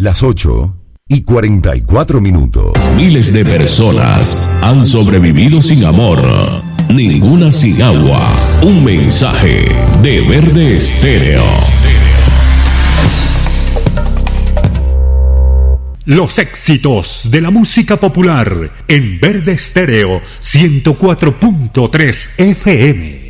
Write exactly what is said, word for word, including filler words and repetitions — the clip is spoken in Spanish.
Las ocho y cuarenta y cuatro minutos. Miles de personas han sobrevivido sin amor, ninguna sin agua. Un mensaje de Verde Estéreo. Los éxitos de la música popular en Verde Estéreo ciento cuatro punto tres F M.